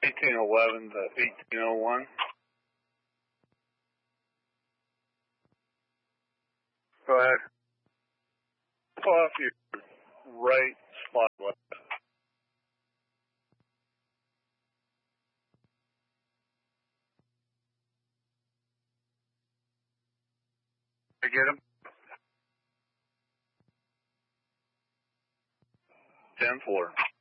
1811 to 1801. Go ahead. Pull off your right spot left. I get him. 10-4.